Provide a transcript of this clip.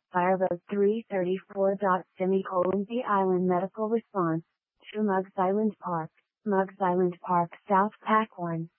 Fireboat 334. The Island Medical Response to Muggs Island Park, Muggs Island Park, South Pac 1.